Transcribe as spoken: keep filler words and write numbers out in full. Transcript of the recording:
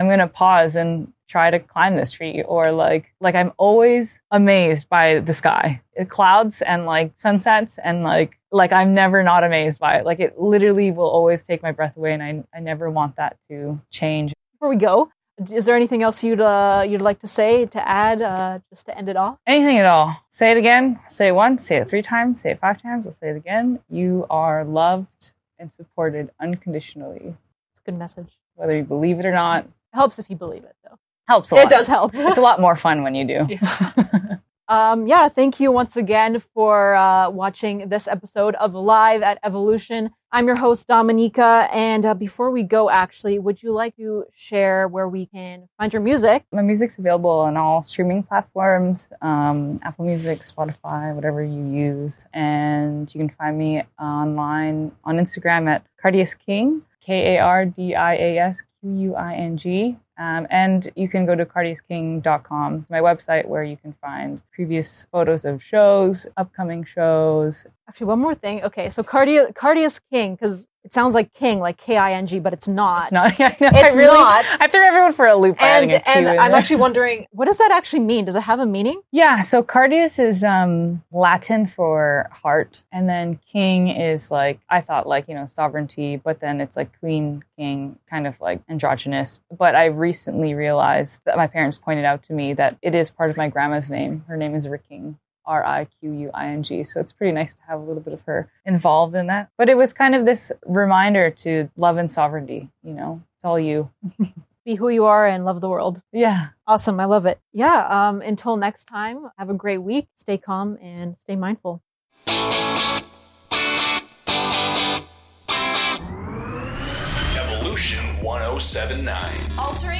going to pause and try to climb this tree, or like, like I'm always amazed by the sky, clouds and like sunsets, and like, like I'm never not amazed by it. Like it literally will always take my breath away, and I, I never want that to change. Before we go, is there anything else you'd uh, you'd like to say, to add, uh, just to end it off? Anything at all. Say it again. Say it once. Say it three times. Say it five times. I'll say it again. You are loved and supported unconditionally. It's a good message. Whether you believe it or not. It helps if you believe it, though. Helps a lot. It does help. It's a lot more fun when you do. Yeah. um, yeah, thank you once again for uh, watching this episode of Live at Evolution. I'm your host, Dominica, and uh, before we go, actually, would you like to share where we can find your music? My music's available on all streaming platforms, um, Apple Music, Spotify, whatever you use. And you can find me online on Instagram at Cardius King, K A R D I A S Q U I N G. Um, and you can go to cardius king dot com, my website, where you can find previous photos of shows, upcoming shows. Actually, one more thing. Okay, so Cardi- Cardius King, because it sounds like King, like K I N G, but it's not. It's not. Yeah, no, it's I really, not. I threw everyone for a loop. And, and I'm there. actually wondering, what does that actually mean? Does it have a meaning? Yeah, so Cardius is um, Latin for heart. And then king is like, I thought like, you know, sovereignty, but then it's like queen, king, kind of like androgynous. But I recently realized that my parents pointed out to me that it is part of my grandma's name. Her name is Ricking. R I Q U I N G. So it's pretty nice to have a little bit of her involved in that. But it was kind of this reminder to love and sovereignty, you know, it's all you. Be who you are and love the world. Yeah. Awesome. I love it. Yeah. Um, until next time, have a great week. Stay calm and stay mindful. Evolution one oh seven point nine. Altering